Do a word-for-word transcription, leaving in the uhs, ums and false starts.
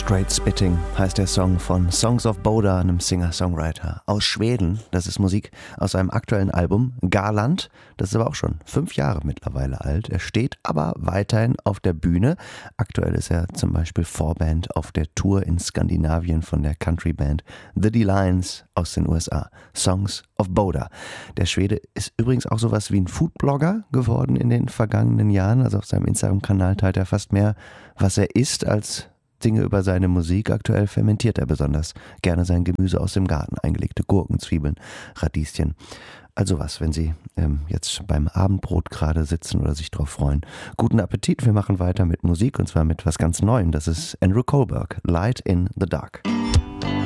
Straight Spitting heißt der Song von Songs of Boda, einem Singer-Songwriter aus Schweden. Das ist Musik aus seinem aktuellen Album Garland. Das ist aber auch schon fünf Jahre mittlerweile alt. Er steht aber weiterhin auf der Bühne. Aktuell ist er zum Beispiel Vorband auf der Tour in Skandinavien von der Countryband The D-Lines aus den U S A. Songs of Boda. Der Schwede ist übrigens auch sowas wie ein Foodblogger geworden in den vergangenen Jahren. Also auf seinem Instagram-Kanal teilt er fast mehr, was er isst, als Dinge über seine Musik. Aktuell fermentiert er besonders gerne sein Gemüse aus dem Garten, eingelegte Gurken, Zwiebeln, Radieschen. Also was, wenn Sie ähm, jetzt beim Abendbrot gerade sitzen oder sich drauf freuen. Guten Appetit, wir machen weiter mit Musik und zwar mit was ganz Neuem. Das ist Andrew Kohlberg, Light in the Dark.